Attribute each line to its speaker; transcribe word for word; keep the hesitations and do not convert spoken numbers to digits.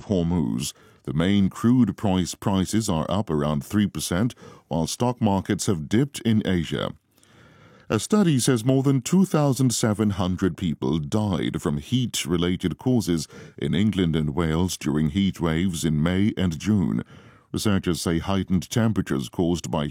Speaker 1: Hormuz. The main crude price prices are up around three percent, while stock markets have dipped in Asia. A study says more than two thousand seven hundred people died from heat-related causes in England and Wales during heat waves in May and June. Researchers say heightened temperatures caused by